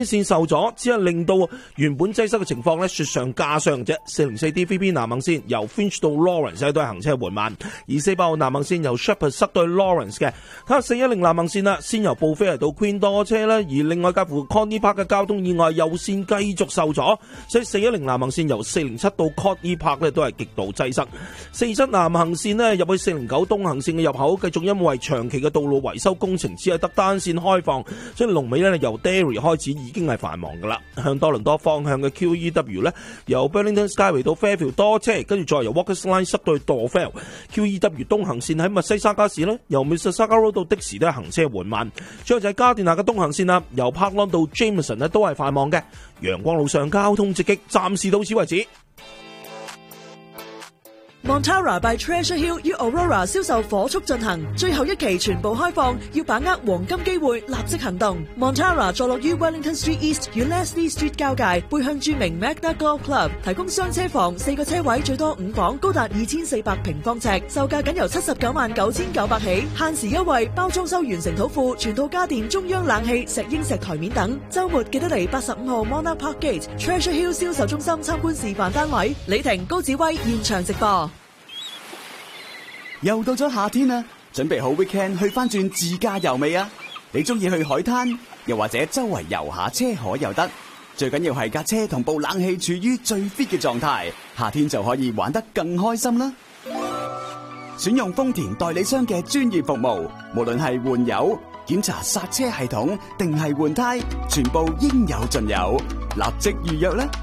線受阻，只係令到原本擠塞嘅情況咧雪上加霜啫。404 DVB 南行線由 Finch 到 Lawrence 都係行車緩慢，而48號南行線由 Shepherd 塞到 Lawrence 嘅。睇下410南行線啦，先由布菲嚟到 Queen 多車啦，而另外介乎 Connie Park 嘅交通意外右線繼續受阻，所以410南行線由407到 Connie Park 咧都係極度擠塞。47南行線咧入去409東行線嘅入口，繼續因為長期嘅道路維修工程只係得單線開放，所以龍尾咧由 Derry 開始已經係繁忙噶啦。向多倫多方向嘅 QEW 咧，由 Burlington Skyway 到 Fairfield 多車，跟住再由 Walker's Line 塞到去 Dorvale。QEW 東行線喺密西沙加市咧，由 Mississauga Road 到的士都係行車緩慢。最後就係加電下嘅東行線啦，由 Parkland 到 Jameson 咧都係繁忙嘅。陽光路上交通直擊，暫時到此為止。 Montara by Treasure Hill 與 Aurora 銷售火速進行，最後一期全部開放，要把握黃金機會，立即行動。Montara 坐落於 Wellington Street East 與 Leslie Street 交界，背向著名 Magna Golf Club， 提供雙車房，4個車位，最多5房，高達2400平方尺，售價僅由799900起，限時優惠，包裝修完成土庫，全套家電、中央冷氣、石英石台面等。週末記得嚟85號 Monarch Park Gate Treasure Hill 銷售中心參觀示範單位。李婷、高子威現場直播。 又到咗夏天啦，準備好 weekend 去翻轉自駕遊未啊？你中意去海灘，又或者周圍遊下車海又得，最緊要係架車同部冷氣處於最 fit 嘅狀態，夏天就可以玩得更開心啦。選用豐田代理商嘅專業服務，無論係換油、檢查剎車系統定係換胎，全部應有盡有，立即預約啦！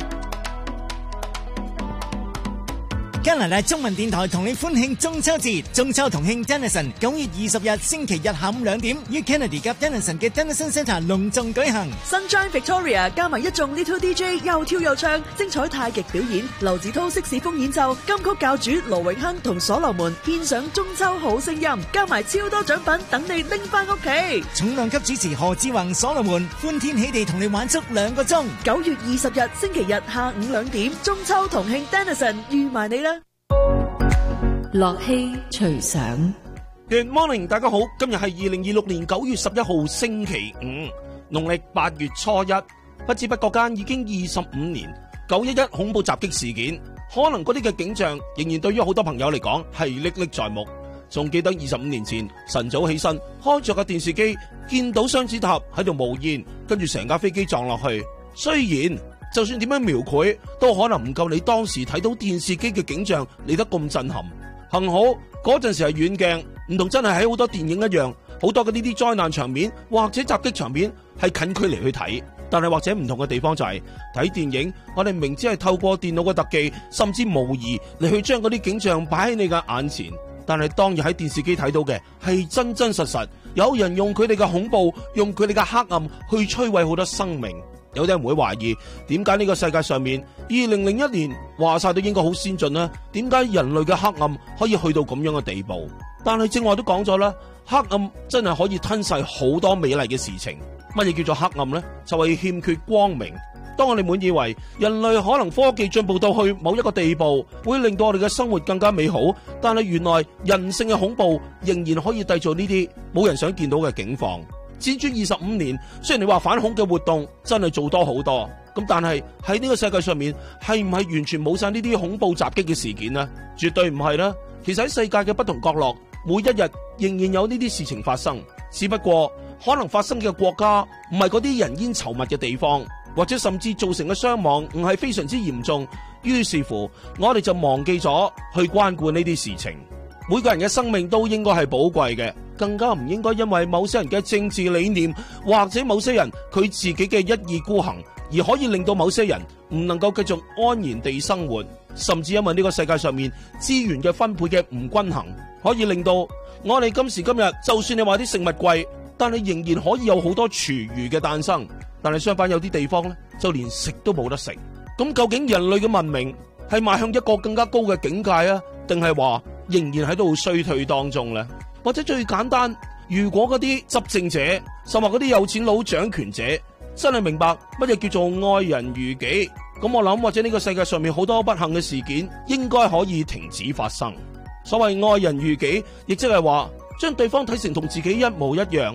加拿大中文電台同你歡慶中秋節，中秋同慶 Denison 9月20日星期日下午2點，於 Kennedy 及 Denison 嘅 Denison Centre 隆重舉行。 Sunshine Victoria 加埋一眾 Little DJ 又跳又唱，精彩太極表演，劉子濤色士風演奏，金曲教主羅永亨同所羅門獻上中秋好聲音，加埋超多獎品等你拎翻屋企。 重量級主持何志宏、所羅門歡天喜地同你玩足2個鐘。 9月20日星期日下午2點，中秋同慶 Denison 預埋你啦！ 樂器隨想 Good morning， 大家好，今日係2026年9月11號星期五，農曆8月初一，不知不覺間已經25年911恐怖襲擊事件，可能嗰啲嘅景象仍然對於好多朋友嚟講係歷歷在目。仲記得25年前晨早起身開着個電視機，見到雙子塔喺度冒煙，跟住成架飛機撞落去。雖然就算點樣描繪，都可能唔夠你當時睇到電視機嘅景象嚟得咁震撼。幸好嗰陣時係遠鏡，唔同真係喺好多電影一樣，好多嘅呢啲災難場面或者襲擊場面係近距離去睇。但係或者唔同嘅地方就係睇電影，我哋明知係透過電腦嘅特技甚至模擬嚟去將嗰啲景象擺喺你嘅眼前，但係當日喺電視機睇到嘅係真真實實，有人用佢哋嘅恐怖，用佢哋嘅黑暗去摧毀好多生命。有啲人會懷疑，點解呢個世界上面2001年話晒都應該好先進呢？點解人類嘅黑暗可以去到咁樣嘅地步？但係正話都講咗啦，黑暗真係可以吞噬好多美麗嘅事情。乜嘢叫做黑暗呢？就係欠缺光明。當我哋滿以為人類可能科技進步到去某一個地步，會令到我哋嘅生活更加美好，但係原來人性嘅恐怖仍然可以製造呢啲冇人想見到嘅境況。輾轉25年，雖然你話反恐嘅活動真係做多好多，咁但係喺呢個世界上面係唔係完全冇晒呢啲恐怖襲擊嘅事件呢？絕對唔係啦。其實喺世界嘅不同角落，每一日仍然有呢啲事情發生，只不過可能發生嘅國家唔係嗰啲人煙稠密嘅地方，或者甚至造成嘅傷亡唔係非常之嚴重，於是乎我哋就忘記咗去關顧呢啲事情。每個人嘅生命都應該係寶貴嘅，更加唔應該因為某些人嘅政治理念或者某些人佢自己嘅一意孤行，而可以令到某些人唔能夠繼續安然地生活，甚至因為呢個世界上面資源嘅分配嘅唔均衡，可以令到我哋今時今日就算你話啲食物貴，但係仍然可以有好多廚餘嘅誕生，但係相反有啲地方呢，就連食都冇得食。咁究竟人類嘅文明係邁向一個更加高嘅境界啊，定係話仍然喺度衰退當中呢？或者最簡單，如果嗰啲執政者甚或嗰啲有錢佬掌權者真係明白乜嘢叫做愛人如己，咁我諗或者呢個世界上面好多不幸嘅事件應該可以停止發生。所謂愛人如己，亦即係話將對方睇成同自己一模一樣。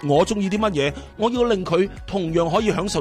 我中意啲乜嘢，我要令佢同樣可以享受